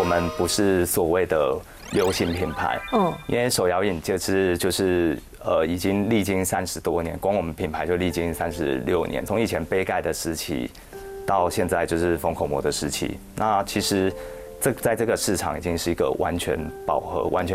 们不是所谓的流行品牌，因为手摇饮就是已经历经30多年，光我们品牌就历经36年，从以前杯盖的时期到现在就是封口膜的时期。那其实在这个市场已经是一个完全饱和、完全